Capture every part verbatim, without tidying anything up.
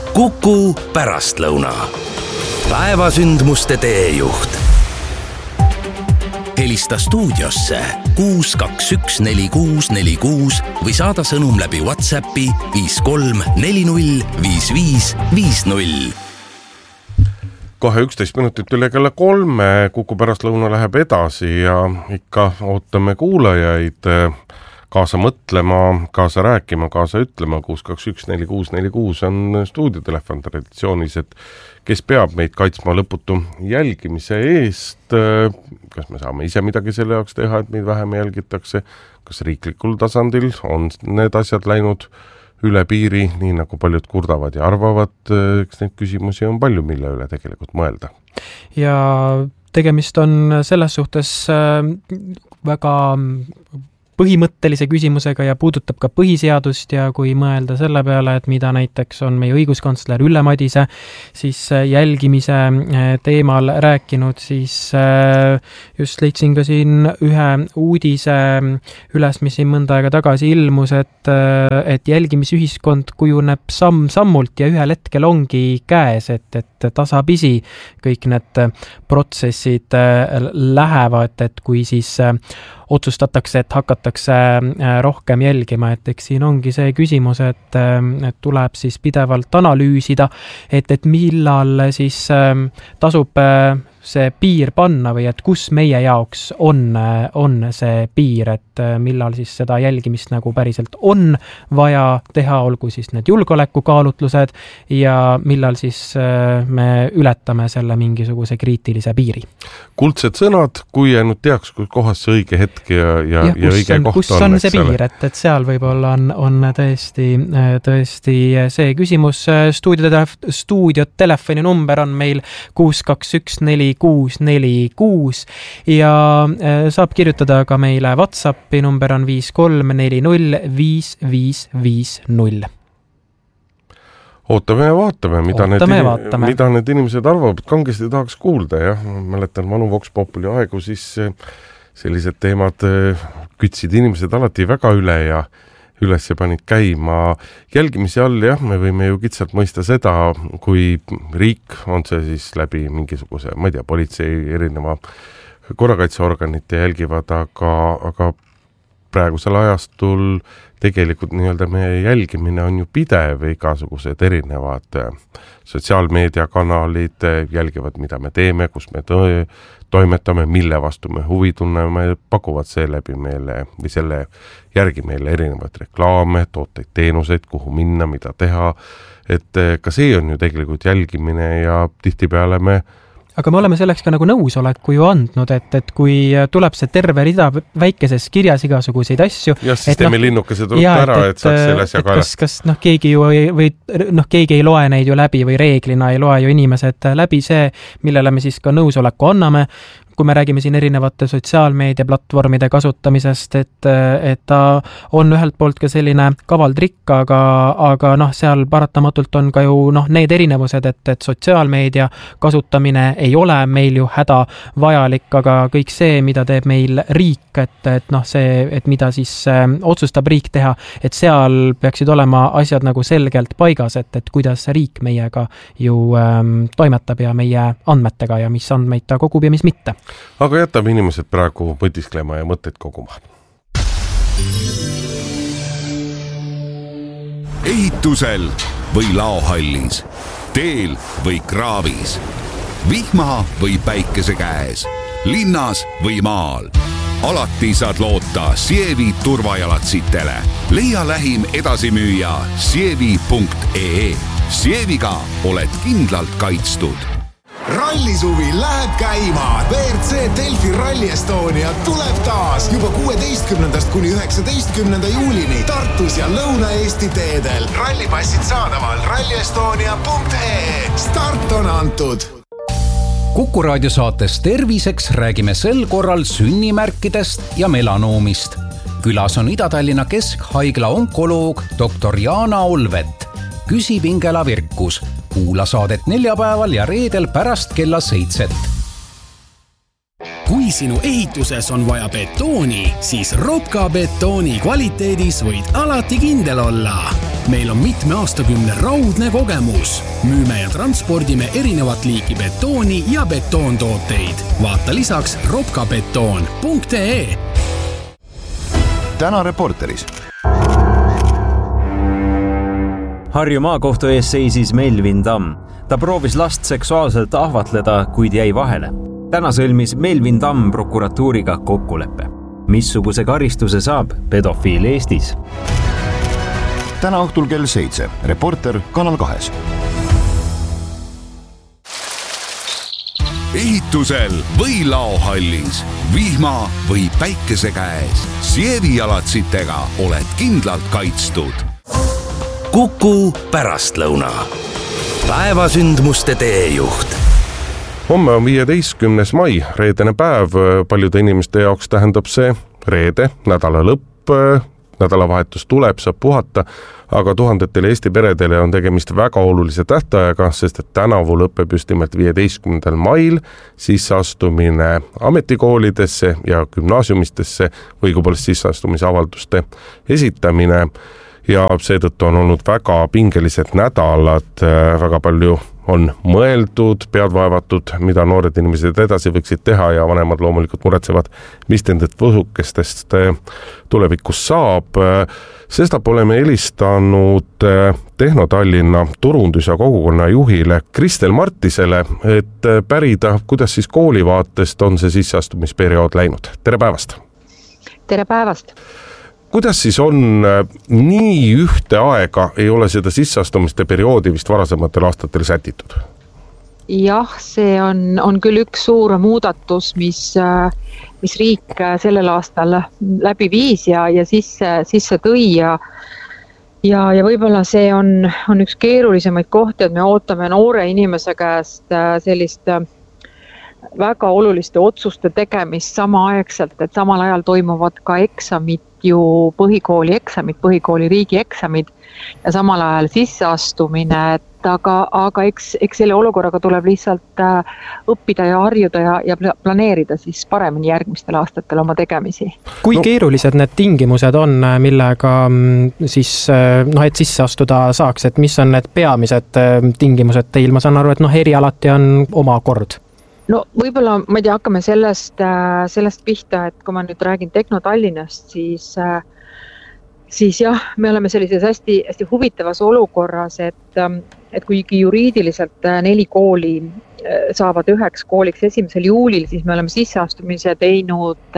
Kuku pärastlõuna. Päevasündmuste teejuht. Helista stuudiosse kuus kaks üks neli kuus neli kuus või saada sõnum läbi WhatsAppi viis kolm neli null viis viis viis null. Kohe üksteist minutit üle kella kolme, Kuku pärastlõuna läheb edasi ja ikka ootame kuulajaid kaasa mõtlema, kaasa rääkima, kaasa ütlema. kuus kaks üks neli kuus neli kuus on stuudiotelefon traditsioonis, et kes peab meid kaitsma lõputu jälgimise eest, kas me saame ise midagi selle jaoks teha, et meid vähem jälgitakse, kas riiklikul tasandil on need asjad läinud üle piiri, nii nagu paljud kurdavad ja arvavad, eks neid küsimusi on palju, mille üle tegelikult mõelda. Ja tegemist on selles suhtes väga põhimõttelise küsimusega ja puudutab ka põhiseadust ja kui mõelda selle peale, et mida näiteks on meie õiguskantsler Ülle Madise siis jälgimise teemal rääkinud, siis just leidsin ka siin ühe uudise üles, mis siin mõnda aega tagasi ilmus, et, et jälgimisühiskond kujuneb samm-sammult ja ühel hetkel ongi käes, et, et tasapisi kõik need protsessid lähevad, et kui siis otsustatakse, et hakatakse rohkem jälgima, et eks siin ongi see küsimus, et, et tuleb siis pidevalt analüüsida, et, et millal siis tasub see piir panna või et kus meie jaoks on, on see piir, et millal siis seda jälgimist nagu päriselt on vaja teha, olgu siis need julgeolekukaalutlused ja millal siis me ületame selle mingisuguse kriitilise piiri. Kuldsed sõnad, kui ainult teaks, kus kohas see õige hetk ja, ja, ja, ja õige on, koht kus on. Kus on see piir, et, et seal võib-olla on, on tõesti, tõesti see küsimus. Stuudio telefoni number on meil kuus kaks üks neli kuus neli kuus ja saab kirjutada ka meile WhatsAppi, number on viis kolm neli null viis viis viis null. Ootame ja vaatame, mida, Ootame need, vaatame. mida need inimesed arvavad. Kangesti tahaks kuulda, jah. Mäletan vanu Vox Populi aegu, siis sellised teemad kütsid inimesed alati väga üle ja üles ja panid käima. Jälgimise all, jah, me võime ju kitsalt mõista seda, kui riik on see siis läbi mingisuguse, ma ei tea, politsei erineva korrakaitseorganite jälgivad, aga, aga praegusel ajastul tegelikult nii-öelda meie jälgimine on ju pidev, igasugused erinevad sotsiaalmeediakanalid jälgivad, mida me teeme, kus me tõe, toimetame, mille vastu me huvi tunneme, pakuvad seeläbi meile või selle järgi meile erinevaid reklaame, tooteid, teenuseid, kuhu minna, mida teha, et ka see on ju tegelikult jälgimine ja tihtipeale me aga me oleme selleks ka nagu nõusoleku ju andnud, et, et kui tuleb see terve rida väikeses kirjas igasuguseid asju. Ja siis teeme no, linnukese tuleb ja, ära, et, et saaks selle asja kaela. Kas, kas noh, keegi ju ei, või, noh, keegi ei loe neid ju läbi või reeglina ei loe ju inimesed läbi see, millele me siis ka nõusoleku anname. Kui me räägime siin erinevate sotsiaalmeedia platvormide kasutamisest, et, et ta on ühelt poolt ka selline kaval trikk, aga, aga noh, seal paratamatult on ka ju noh, need erinevused, et, et sotsiaalmeedia kasutamine ei ole meil ju häda vajalik, aga kõik see, mida teeb meil riik, et, et noh, see, et mida siis äh, otsustab riik teha, et seal peaksid olema asjad nagu selgelt paigas, et, et kuidas riik meiega ju ähm, toimetab ja meie andmetega ja mis andmeid ta kogub ja mis mitte. Aga jätab inimesed praegu mõtisklema ja mõtteid koguma. Ehitusel või laohallis, teel või kraavis, vihma või päikese käes, linnas või maal. Alati saad loota Sievi turvajalatsitele. Leia lähim edasimüüja sievi punkt ee. Sieviga oled kindlalt kaitstud. Rallisuvi läheb käima. V R C Delfi Rally Estonia tuleb taas juba kuueteistkümnendast kuni üheksateistkümnenda juulini Tartus ja Lõuna-Eesti teedel. Rallipassid saadaval ralli estonia punkt ee. Start on antud. Kuku raadiosaates Terviseks räägime sel korral sünnimärkidest ja melanoomist. Külas on Ida-Tallinna Keskhaigla onkoloog doktor Jaana Olvet. Küsi Vingela Virkus. Kuula saadet neljapäeval ja reedel pärast kella seitset. Kui sinu ehituses on vaja betooni, siis Ropka betooni kvaliteedis võid alati kindel olla. meil on mitme aastakümne raudne kogemus. Müüme ja transpordime erinevat liiki betooni ja betoontooteid. Vaata lisaks ropkabetoon punkt ee. Täna Reporteris. Harju maakohtu ees seisis Melvin Tamm. Ta proovis last seksuaalselt ahvatleda, kuid jäi vahele. Täna sõlmis Melvin Tamm prokuratuuriga kokkuleppe. Missuguse karistuse saab pedofiil Eestis? Täna õhtul kell seitse. Reporter Kanal kahes. Ehitusel või laohallis, vihma või päikese käes. Sievi-jalatsitega oled kindlalt kaitstud. Kuku pärastlõuna. Päevasündmuste teejuht. Homme on viieteistkümnes mai, reedene päev. Paljude inimeste jaoks tähendab see reede, nädala lõpp, nädalavahetus tuleb, saab puhata, aga tuhandetele Eesti peredele on tegemist väga olulise tähtajaga, sest et tänavu lõpeb just nimelt viieteistkümnendal mail sisseastumine ametikoolidesse ja gümnaasiumistesse või kui poolest sisseastumise avalduste esitamine. Ja seetõttu on olnud väga pingelised nädalad, väga palju on mõeldud, pead vaevatud, mida noored inimesed edasi võiksid teha ja vanemad loomulikult muretsevad, mis nendest võsukestest tulevikus saab. Sestap oleme helistanud Tehno Tallinna turundus- ja kogukonna juhile Kristel Martisele, et pärida, kuidas siis koolivaatest on see sisseastumisperiood läinud. Tere päevast! Tere päevast! Kuidas siis on nii ühte aega ei ole seda sisseastumiste perioodi vist varasematel aastatel sätitud? Jah, see on, on küll üks suur muudatus, mis, mis riik sellel aastal läbi viis ja, ja sisse, sisse tõi ja, ja, ja võib-olla see on, on üks keerulisemaid kohti, et me ootame noore inimese käest sellist väga oluliste otsuste tegemist samaaegselt, et samal ajal toimuvad ka eksamid, ju põhikooli eksamid, põhikooli riigi eksamid ja samal ajal sisseastumine, et aga, aga eks, eks selle olukorraga tuleb lihtsalt õppida ja harjuda ja, ja planeerida siis paremini järgmistel aastatel oma tegemisi. Kui no. keerulised need tingimused on, millega siis, noh, et sisse astuda saaks, et mis on need peamised tingimused teil? Ma saan aru, et noh, erialati on oma kord. No võib-olla, ma ei tea, hakkame sellest, sellest pihta, et kui ma nüüd räägin Tehno Tallinnast, siis, siis jah, me oleme sellises hästi, hästi huvitavas olukorras, et, et kuigi juriidiliselt neli kooli saavad üheks kooliks esimesel juulil, siis me oleme sisseastumise teinud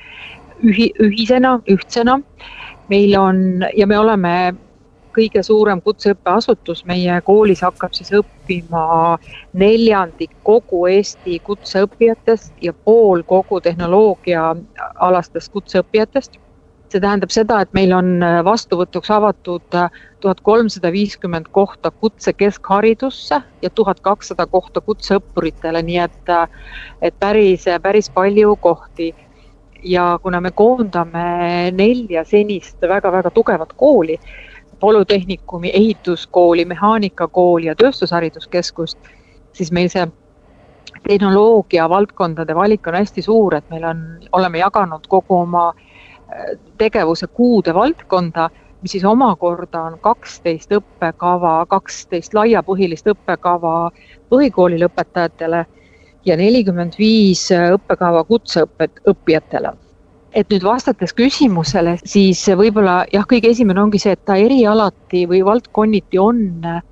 ühi, ühisena, ühtsena. Meil on, ja me oleme kõige suurem kutseõppeasutus, meie koolis hakkab siis õppima neljandik kogu Eesti kutseõppijatest ja pool kogu tehnoloogia alastest kutseõppijatest. See tähendab seda, et meil on vastuvõtuks avatud tuhat kolmsada viiskümmend kohta kutse keskharidusse ja tuhat kakssada kohta kutseõppuritele, nii et, et päris, päris palju kohti. Ja kuna me koondame nelja senist väga-väga tugevat kooli, polütehnikumi, ehituskooli, mehaanikakooli ja tööstushariduskeskust, siis meil see tehnoloogia valdkondade valik on hästi suur, et meil on, oleme jaganud kogu oma tegevuse kuude valdkonda, mis siis omakorda on kaksteist õppekava, kaksteist laiapõhilist õppekava põhikooli lõpetajatele ja nelikümmend viis õppekava kutseõppijatele. Et nüüd vastates küsimusele, siis võib-olla jah, kõige esimene ongi see, et ta erialati või valdkonniti on,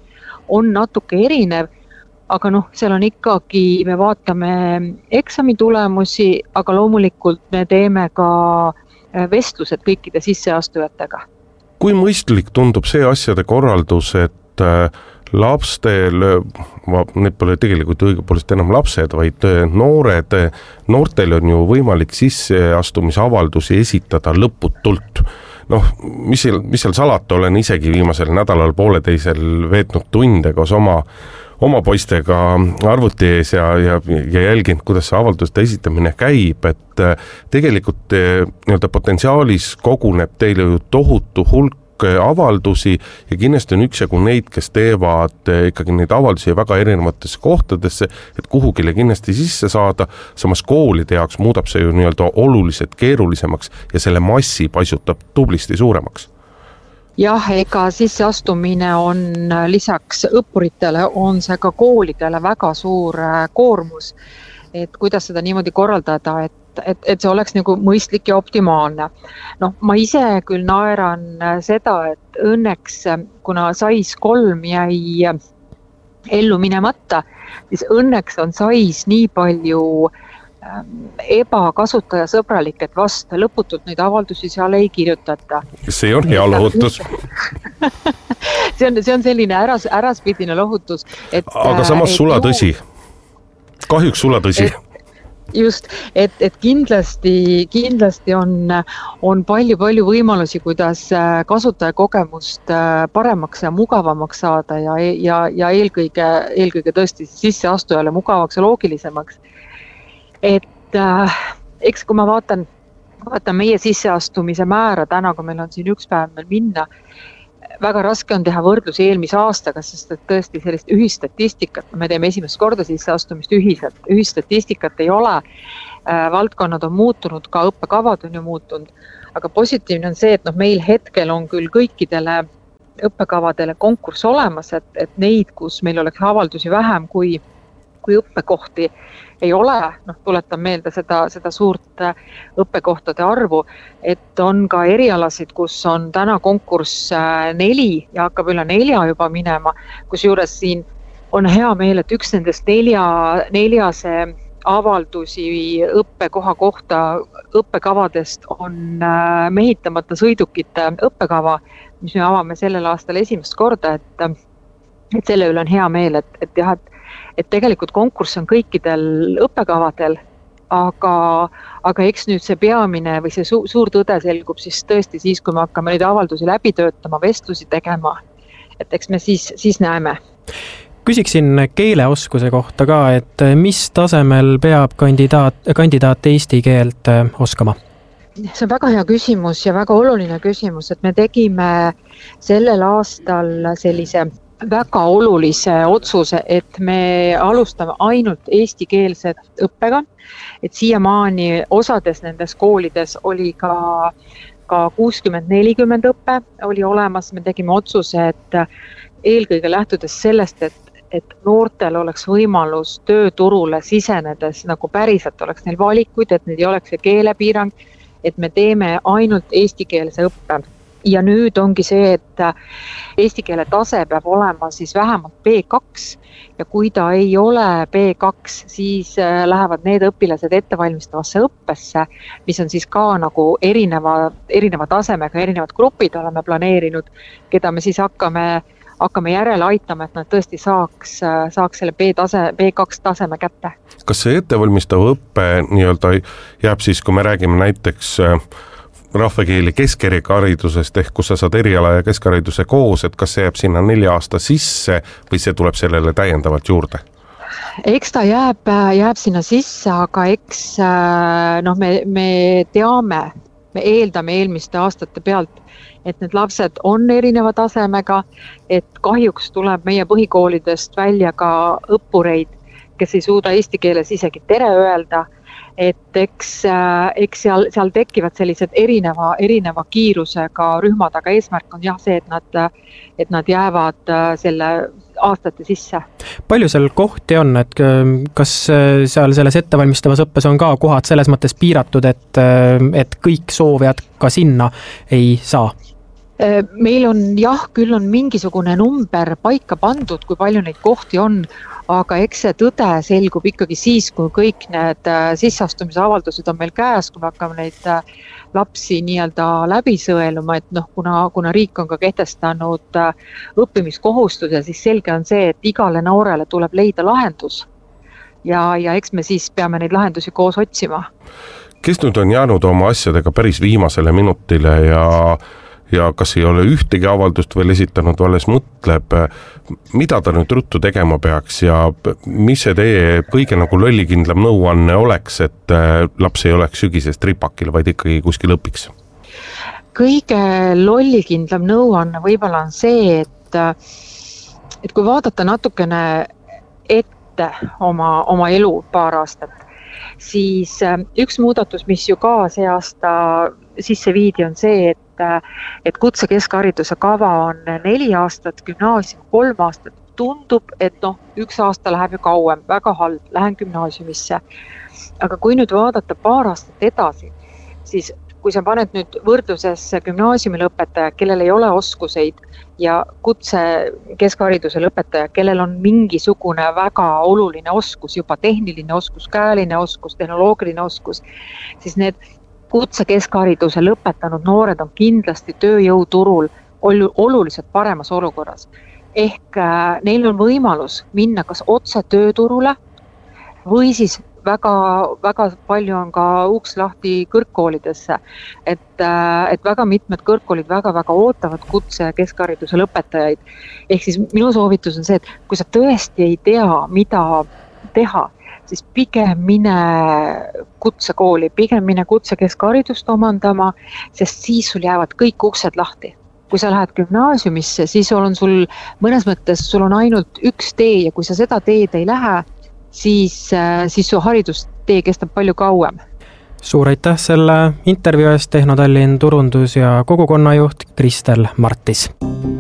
on natuke erinev, aga noh, seal on ikkagi, me vaatame eksami tulemusi, aga loomulikult me teeme ka vestlused kõikide sisseastujatega. Kui mõistlik tundub see asjade korraldus, et lapstel, need pole tegelikult õigupoolest enam lapsed, vaid noored, noortel on ju võimalik sisseastumisavaldusi esitada lõputult. Noh, mis seal, mis seal salata, olen isegi viimasel nädalal pooleteisel veetnud tunde koos oma, oma poistega arvuti ees ja, ja, ja jälginud, kuidas see avalduste esitamine käib, et tegelikult nii-öelda potentsiaalis koguneb teile ju tohutu hulk avaldusi ja kindlasti on üksjagu neid, kes teevad ikkagi neid avaldusi väga erinevatesse kohtadesse, et kuhugile kindlasti sisse saada, samas koolide jaoks muudab see ju nii-öelda oluliselt keerulisemaks ja selle massi paisutab tublisti suuremaks. jah, ega sisseastumine on lisaks õppuritele, on see ka koolidele väga suur koormus, et kuidas seda niimoodi korraldada, et, et, et see oleks nagu mõistlik ja optimaalne. Noh, ma ise küll naeran seda, et õnneks, kuna sais kolm jäi ellu minemata, siis õnneks on sais nii palju ebakasutajasõbralik, et vast lõputult neid avaldusi seal ei kirjutata. See on hea lohutus. see, on, see on selline äras, äraspidine lohutus. Et, aga samas et, sula tõsi. Kahjuks sula tõsi. Just, et, et kindlasti, kindlasti on, on palju-palju võimalusi, kuidas kasutajakogemust paremaks ja mugavamaks saada ja, ja, ja eelkõige, eelkõige tõesti sisseastujale mugavaks ja loogilisemaks. Et äh, eks kui ma vaatan, vaatan meie sisseastumise määra täna, kui meil on siin üks päev meil minna, väga raske on teha võrdlus eelmise aastaga, sest et tõesti sellist ühistatistikat, me teeme esimest korda sisseastumist ühiselt, ühistatistikat ei ole, äh, valdkonnad on muutunud, ka õppekavad on ju muutunud, aga positiivne on see, et noh, meil hetkel on küll kõikidele õppekavadele konkurss olemas, et, et neid, kus meil oleks avaldusi vähem kui, kui õppekohti, ei ole, noh, tuletan meelde seda, seda suurt õppekohtade arvu, et on ka erialasid, kus on täna konkurss neli ja hakkab üle nelja juba minema, kus juures siin on hea meel, et üks nendest nelja, neljase avaldusi õppekoha kohta õppekavadest on mehitamata sõidukite õppekava, mis me avame sellel aastal esimest korda, et, et selle üle on hea meel, et, et jah, et et tegelikult konkurss on kõikidel õppekavadel, aga, aga eks nüüd see peamine või see su- suur tõde selgub siis tõesti siis, kui me hakkame neid avaldusi läbi töötama, vestlusi tegema, et eks me siis, siis näeme. Küsiksin keeleoskuse kohta ka, et mis tasemel peab kandidaat, kandidaat eesti keelt oskama? See on väga hea küsimus ja väga oluline küsimus, et me tegime sellel aastal sellise väga olulise otsuse, et me alustame ainult eestikeelset õppega, et siiamaani osades nendes koolides oli ka, ka kuuskümmend nelikümmend õppe oli olemas, me tegime otsuse, et eelkõige lähtudes sellest, et, et noortel oleks võimalus tööturule sisenedes, nagu päriselt oleks neil valikuid, et need ei oleks see keelepiirang, et me teeme ainult eestikeelse õppe. Ja nüüd ongi see, et eesti keele tase peab olema siis vähemalt B kaks ja kui ta ei ole B kaks, siis lähevad need õpilased ettevalmistavasse õppesse, mis on siis ka nagu erineva, erineva tasemega, erinevad grupid oleme planeerinud, keda me siis hakkame, hakkame järele aitama, et nad tõesti saaks, saaks selle B, tase, B kaks taseme kätte. Kas see ettevalmistav õppe nii-öelda jääb siis, kui me räägime näiteks rahvakeeli keskharidusest ehk kus sa saad eriala ja keskhariduse koos, et kas see jääb sinna nelja aasta sisse või see tuleb sellele täiendavalt juurde? Eks ta jääb, jääb sinna sisse, aga eks noh, me, me teame, me eeldame eelmiste aastate pealt, et need lapsed on erineva tasemega, et kahjuks tuleb meie põhikoolidest välja ka õppureid, kes ei suuda eesti keeles isegi tere öelda, et eks, eks seal, seal tekivad sellised erineva, erineva kiirusega rühmad, aga eesmärk on jah see, et nad, et nad jäävad selle aastate sisse. Palju seal kohti on, et kas seal selles ettevalmistavas õppes on ka kohad selles mõttes piiratud, et, et kõik soovijad ka sinna ei saa? Meil on jah, küll on mingisugune number paika pandud, kui palju neid kohti on, aga eks see tõde selgub ikkagi siis, kui kõik need sisseastumise avaldused on meil käes, kui me hakkame neid lapsi nii-öelda läbi sõeluma, et noh, kuna, kuna riik on ka kehtestanud õppimiskohustuse, siis selge on see, et igale noorele tuleb leida lahendus ja, ja eks me siis peame neid lahendusi koos otsima. Kes nüüd on jäänud oma asjadega päris viimasele minutile ja ja kas ei ole ühtegi avaldust veel esitanud, alles mõtleb, mida ta nüüd ruttu tegema peaks ja mis see teie kõige nagu lollikindlam nõuanne oleks, et laps ei oleks sügisest ripakil, vaid ikkagi kuskil õpiks? Kõige lollikindlam nõuanne võib-olla on see, et, et kui vaadata natukene ette oma, oma elu paar aastat, siis üks muudatus, mis ju ka see aasta sisse viidi, on see, et et, et kutsekeskhariduse kava on neli aastat, gümnaasium kolm aastat, tundub, et noh, üks aasta läheb ju kauem, väga halb, lähen gümnaasiumisse. Aga kui nüüd vaadata paar aastat edasi, siis kui sa paned nüüd võrdluses gümnaasiumi lõpetaja, kellel ei ole oskuseid ja kutse keskhariduse lõpetaja, kellel on mingisugune väga oluline oskus, juba tehniline oskus, käeline oskus, tehnoloogiline oskus, siis need kutse keskhariduse lõpetanud noored on kindlasti tööjõuturul oluliselt paremas olukorras. Ehk äh, neil on võimalus minna kas otse tööturule või siis väga, väga palju on ka uks lahti kõrgkoolidesse, et, et väga mitmed kõrgkoolid väga-väga ootavad kutse ja keskhariduse lõpetajaid. Ehk siis minu soovitus on see, et kui sa tõesti ei tea, mida teha, siis pigem mine kutsekooli, pigem mine kutse keskharidust omandama, sest siis sul jäävad kõik uksed lahti. Kui sa lähed gümnaasiumisse, siis on sul mõnes mõttes, sul on ainult üks tee ja kui sa seda teed ei lähe, siis, siis su haridustee kestab palju kauem. Suur aitäh selle intervjuu eest, Tehnotallinn turundus- ja kogukonnajuht Kristel Martis.